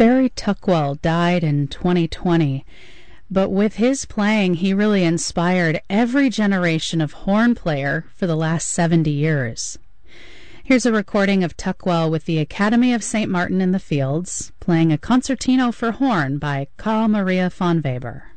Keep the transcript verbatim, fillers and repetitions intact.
Barry Tuckwell died in twenty twenty, but with his playing, he really inspired every generation of horn player for the last seventy years. Here's a recording of Tuckwell with the Academy of Saint Martin in the Fields, playing a concertino for horn by Carl Maria von Weber.